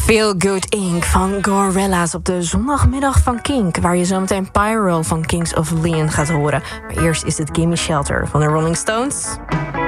Feel Good Inc. van Gorillaz op de zondagmiddag van Kink, waar je zometeen Pyro van Kings of Leon gaat horen. Maar eerst is het Gimme Shelter van de Rolling Stones.